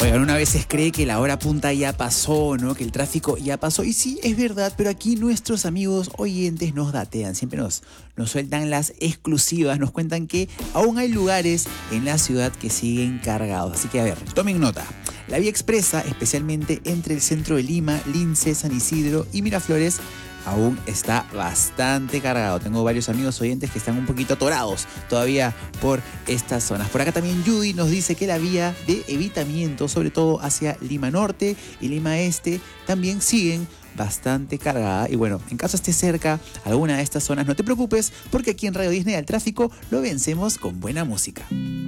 Oigan, una veces cree que la hora punta ya pasó, ¿no? Que el tráfico ya pasó. Y sí, es verdad, pero aquí nuestros amigos oyentes nos datean, siempre nos sueltan las exclusivas, nos cuentan que aún hay lugares en la ciudad que siguen cargados. Así que a ver, tomen nota. La vía expresa, especialmente entre el centro de Lima, Lince, San Isidro y Miraflores, aún está bastante cargado. Tengo varios amigos oyentes que están un poquito atorados todavía por estas zonas. Por acá también Judy nos dice que la vía de evitamiento, sobre todo hacia Lima Norte y Lima Este, también siguen bastante cargada. Y bueno, en caso esté cerca alguna de estas zonas, no te preocupes, porque aquí en Radio Disney al tráfico lo vencemos con buena música.